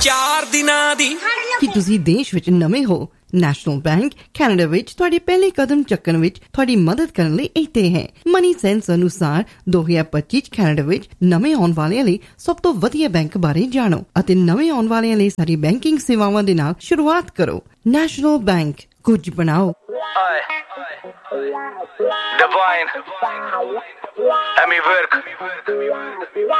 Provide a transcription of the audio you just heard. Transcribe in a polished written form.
4 ਦਿਨਾਂ ਦੀ। ਕੀ ਤੁਸੀਂ ਦੇਸ਼ ਵਿੱਚ ਨਵੇਂ ਹੋ? ਨੈਸ਼ਨਲ ਬੈਂਕ ਕੈਨੇਡਾ ਵਿੱਚ ਤੁਹਾਡੇ ਪਹਿਲੇ ਕਦਮ ਚੱਕਣ ਵਿੱਚ ਤੁਹਾਡੀ ਮਦਦ ਕਰਨ ਲਈ ਇੱਥੇ ਹੈ। ਮਨੀ ਸੈਂਸ ਅਨੁਸਾਰ 2025 ਚ ਕੈਨੇਡਾ ਵਿੱਚ ਨਵੇਂ ਆਉਣ ਵਾਲਿਆਂ ਲਈ ਸਭ ਤੋਂ ਵਧੀਆ ਬੈਂਕ ਬਾਰੇ ਜਾਣੋ ਅਤੇ ਨਵੇਂ ਆਉਣ ਵਾਲਿਆਂ ਲਈ ਸਾਰੀ ਬੈਂਕਿੰਗ ਸੇਵਾਵਾਂ ਦੇ ਨਾਲ ਸ਼ੁਰੂਆਤ ਕਰੋ। ਨੈਸ਼ਨਲ ਬੈਂਕ, ਕੁਝ ਬਣਾਓ। Divine. Emi Werk.